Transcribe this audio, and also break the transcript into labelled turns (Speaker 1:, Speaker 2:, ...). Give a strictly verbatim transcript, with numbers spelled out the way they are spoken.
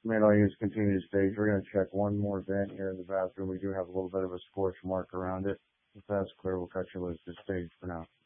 Speaker 1: Man, I'll use continue to stage. We're going to check one more vent here in the bathroom. We do have a little bit of a scorch mark around it. If that's clear, we'll cut you loose to stage for now.